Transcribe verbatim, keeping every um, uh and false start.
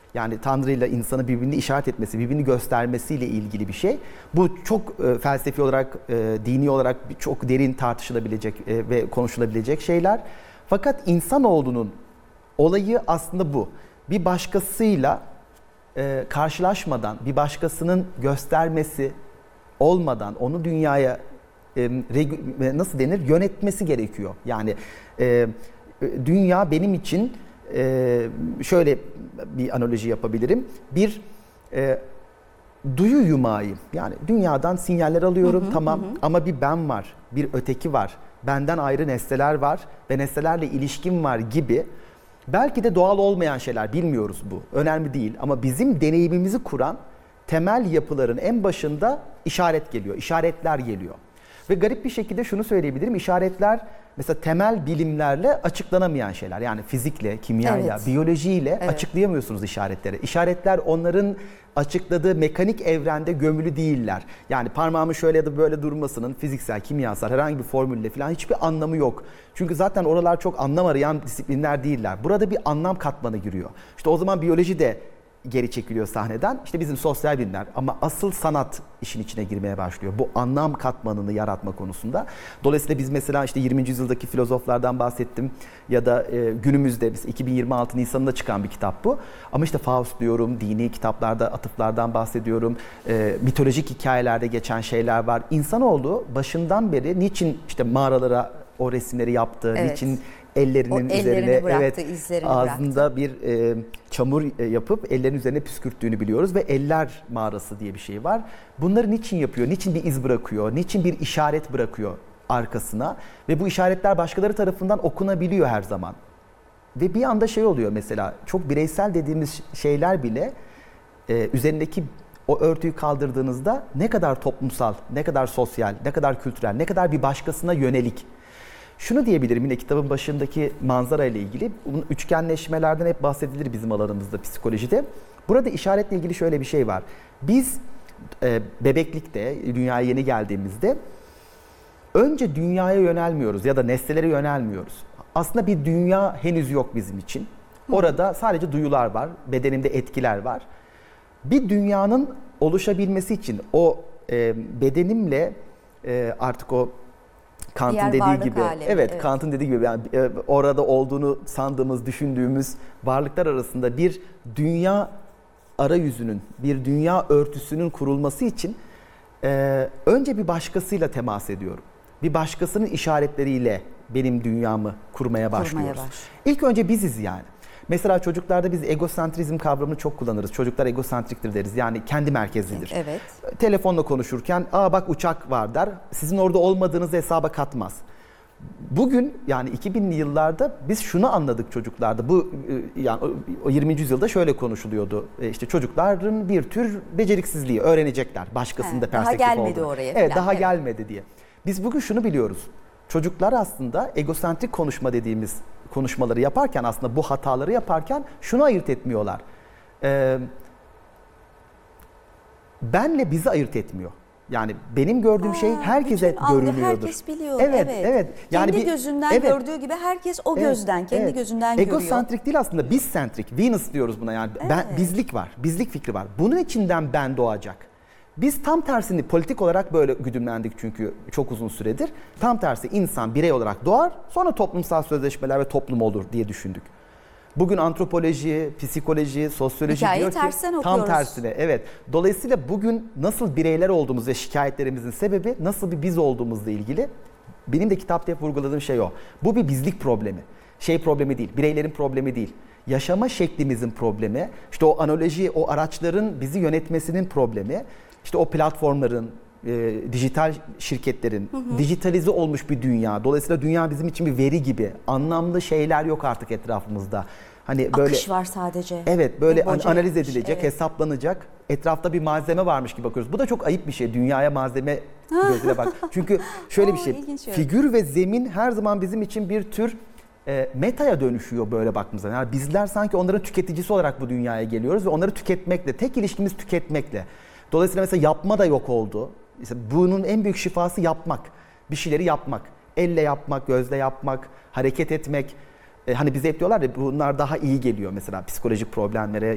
Yani Tanrı ile insanı birbirini işaret etmesi, birbirini göstermesiyle ilgili bir şey. Bu çok e, felsefi olarak, e, dini olarak çok derin tartışılabilecek e, ve konuşulabilecek şeyler. Fakat insanoğlunun olayı aslında bu. Bir başkasıyla e, karşılaşmadan, bir başkasının göstermesi olmadan onu dünyaya e, regu- nasıl denir yönetmesi gerekiyor. Yani e, dünya benim için e, şöyle bir analoji yapabilirim. Bir e, duyu yumağıyım. Yani dünyadan sinyaller alıyorum, hı hı, tamam, hı. Ama bir ben var, bir öteki var. Benden ayrı nesneler var ve nesnelerle ilişkim var gibi. Belki de doğal olmayan şeyler, bilmiyoruz bu. Önemli değil ama bizim deneyimimizi kuran temel yapıların en başında işaret geliyor, işaretler geliyor. Ve garip bir şekilde şunu söyleyebilirim, işaretler mesela temel bilimlerle açıklanamayan şeyler. Yani fizikle, kimyayla, evet. biyolojiyle evet. açıklayamıyorsunuz işaretleri. İşaretler onların açıkladığı mekanik evrende gömülü değiller. Yani parmağımın şöyle ya da böyle durmasının fiziksel, kimyasal herhangi bir formülle falan hiçbir anlamı yok. Çünkü zaten oralar çok anlam arayan disiplinler değiller. Burada bir anlam katmanı giriyor. İşte o zaman biyoloji de geri çekiliyor sahneden. İşte bizim sosyal bilimler ama asıl sanat işin içine girmeye başlıyor. Bu anlam katmanını yaratma konusunda. Dolayısıyla biz mesela işte yirminci yüzyıldaki filozoflardan bahsettim ya da e, günümüzde biz iki bin yirmi altı Nisan'ında çıkan bir kitap bu. Ama işte Faust diyorum, dini kitaplarda atıflardan bahsediyorum. E, mitolojik hikayelerde geçen şeyler var. İnsanoğlu başından beri niçin işte mağaralara o resimleri yaptı, evet. niçin ellerinin o üzerine bıraktı, evet, ağzında bıraktı. bir e, çamur e, yapıp ellerin üzerine püskürttüğünü biliyoruz ve eller mağarası diye bir şey var. Bunları niçin yapıyor? Niçin bir iz bırakıyor? Niçin bir işaret bırakıyor arkasına? Ve bu işaretler başkaları tarafından okunabiliyor her zaman. Ve bir anda şey oluyor mesela çok bireysel dediğimiz şeyler bile e, üzerindeki o örtüyü kaldırdığınızda ne kadar toplumsal, ne kadar sosyal, ne kadar kültürel, ne kadar bir başkasına yönelik. Şunu diyebilirim yine kitabın başındaki manzara ile ilgili. Bunun üçgenleşmelerden hep bahsedilir bizim alanımızda, psikolojide. Burada işaretle ilgili şöyle bir şey var. Biz e, bebeklikte, dünyaya yeni geldiğimizde önce dünyaya yönelmiyoruz ya da nesnelere yönelmiyoruz. Aslında bir dünya henüz yok bizim için. Orada sadece duyular var, bedenimde etkiler var. Bir dünyanın oluşabilmesi için o e, bedenimle e, artık o Kant'ın dediği gibi, alemi, evet, evet. Kant'ın dediği gibi yani e, orada olduğunu sandığımız, düşündüğümüz varlıklar arasında bir dünya arayüzünün, bir dünya örtüsünün kurulması için e, önce bir başkasıyla temas ediyorum. Bir başkasının işaretleriyle benim dünyamı kurmaya başlıyoruz. Kurmaya baş. İlk önce biziz yani. Mesela çocuklarda biz egosentrizm kavramını çok kullanırız. Çocuklar egosentriktir deriz. Yani kendi merkezlidir. Evet. Telefonla konuşurken aa bak uçak var der. Sizin orada olmadığınızı hesaba katmaz. Bugün yani iki binli yıllarda biz şunu anladık çocuklarda. Bu yani o yirminci yüzyılda şöyle konuşuluyordu. İşte çocukların bir tür beceriksizliği öğrenecekler. Başkasının da perspektifi olduğunu. Daha gelmedi olduğunu. oraya. Evet, falan. daha evet. gelmedi diye. Biz bugün şunu biliyoruz. Çocuklar aslında egosentrik konuşma dediğimiz konuşmaları yaparken aslında bu hataları yaparken şunu ayırt etmiyorlar. Ee, benle bizi ayırt etmiyor. Yani benim gördüğüm ha, şey herkese görülüyordur. Herkes biliyor. Evet, evet. evet. Yani kendi bir, gözünden evet. gördüğü gibi herkes o evet, gözden, kendi evet. gözünden görüyor. Egosentrik değil aslında, bizsentrik. Venus diyoruz buna yani. Evet. Ben, bizlik var, bizlik fikri var. Bunun içinden ben doğacak. Biz tam tersini politik olarak böyle güdümlendik çünkü çok uzun süredir. Tam tersi insan birey olarak doğar, sonra toplumsal sözleşmeler ve toplum olur diye düşündük. Bugün antropoloji, psikoloji, sosyoloji Hikayeyi diyor ki tersten tam okuyoruz. tersine. Evet. Dolayısıyla bugün nasıl bireyler olduğumuz ve şikayetlerimizin sebebi nasıl bir biz olduğumuzla ilgili benim de kitapta hep vurguladığım şey o. Bu bir bizlik problemi. Şey problemi değil, bireylerin problemi değil. Yaşama şeklimizin problemi, işte o analoji, o araçların bizi yönetmesinin problemi. İşte o platformların, e, dijital şirketlerin, hı hı. dijitalize olmuş bir dünya. Dolayısıyla dünya bizim için bir veri gibi. Anlamlı şeyler yok artık etrafımızda. Hani böyle akış var sadece. Evet, böyle an, analiz edilecek, evet. hesaplanacak. Etrafta bir malzeme varmış gibi bakıyoruz. Bu da çok ayıp bir şey. Dünyaya malzeme gözüyle bak. Çünkü şöyle bir şey. Figür ve zemin her zaman bizim için bir tür e, metaya dönüşüyor böyle baktığımızda. Yani bizler sanki onların tüketicisi olarak bu dünyaya geliyoruz ve onları tüketmekle, tek ilişkimiz tüketmekle. Dolayısıyla mesela yapma da yok oldu. İşte bunun en büyük şifası yapmak. Bir şeyleri yapmak. Elle yapmak, gözle yapmak, hareket etmek. Ee, hani bize hep diyorlar ya bunlar daha iyi geliyor mesela psikolojik problemlere,